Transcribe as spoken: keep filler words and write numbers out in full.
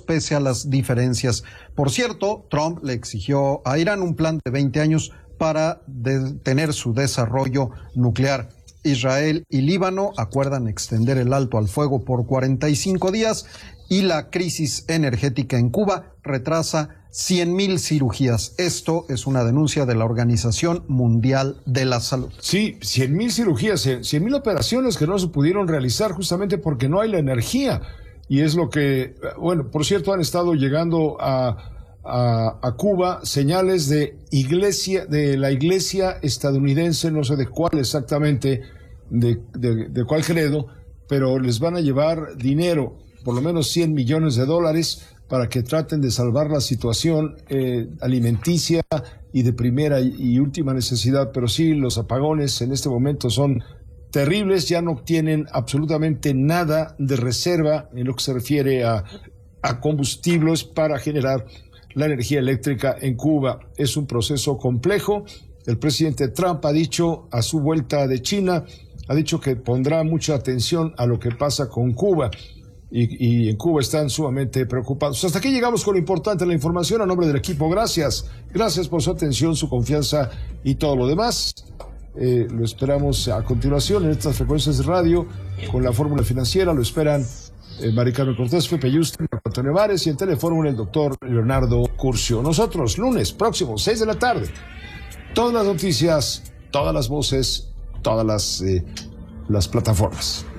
pese a las diferencias. Por cierto, Trump le exigió a Irán un plan de veinte años para detener su desarrollo nuclear. Israel y Líbano acuerdan extender el alto al fuego por cuarenta y cinco días y la crisis energética en Cuba retrasa cien mil cirugías. Esto es una denuncia de la Organización Mundial de la Salud. Sí, cien mil cirugías, cien mil operaciones que no se pudieron realizar justamente porque no hay la energía. Y es lo que, bueno, por cierto, han estado llegando a, a, a Cuba señales de iglesia, de la iglesia estadounidense, no sé de cuál exactamente, de, de, de cuál credo, pero les van a llevar dinero, por lo menos cien millones de dólares, para que traten de salvar la situación eh, alimenticia y de primera y, y última necesidad. Pero sí, los apagones en este momento son terribles, ya no tienen absolutamente nada de reserva en lo que se refiere a, a combustibles para generar la energía eléctrica en Cuba. Es un proceso complejo. El presidente Trump ha dicho a su vuelta de China, ha dicho que pondrá mucha atención a lo que pasa con Cuba. Y, y en Cuba están sumamente preocupados. Hasta aquí llegamos con lo importante de la información. A nombre del equipo, gracias. Gracias por su atención, su confianza y todo lo demás. Eh, lo esperamos a continuación en estas frecuencias de radio con la fórmula financiera. Lo esperan eh, Mari Carmen Cortés, Pepe Yuste, Antonio Vares y en Telefórmula el doctor Leonardo Curcio. Nosotros, lunes próximo, seis de la tarde. Todas las noticias, todas las voces, todas las, eh, las plataformas.